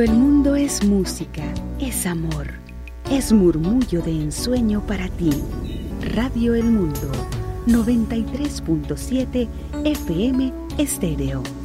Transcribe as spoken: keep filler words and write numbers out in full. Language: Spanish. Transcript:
El mundo es música, es amor, es murmullo de ensueño para ti. Radio El Mundo, noventa y tres punto siete F M Estéreo.